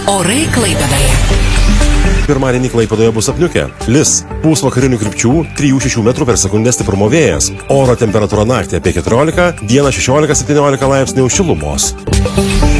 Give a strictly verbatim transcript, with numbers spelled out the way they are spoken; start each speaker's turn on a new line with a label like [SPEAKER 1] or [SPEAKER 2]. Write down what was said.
[SPEAKER 1] Orai Klaipėdoje.
[SPEAKER 2] Pirmadienį Klaipėdoje bus apniukę. Lis. Pūs vakarinių krypčių trijų šešių metrų per sekundę stiprumo vėjas. Oro temperatūra naktį apie keturiolika, dieną šešiolika septyniolika laipsnių šilumos.